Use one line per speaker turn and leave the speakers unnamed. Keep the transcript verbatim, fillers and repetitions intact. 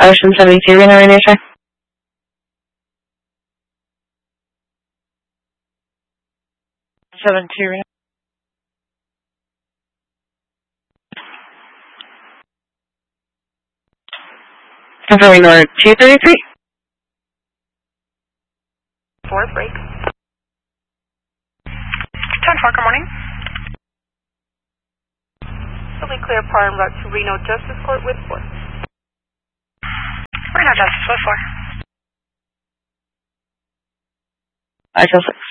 Ocean seventy-two, Reno, radio check. seventy-two, Reno. Confirming order two thirty-three.
Fourth break. ten four, good morning. Fully clear par en route to Reno Justice Court with four. Reno Justice with four.
I shall six.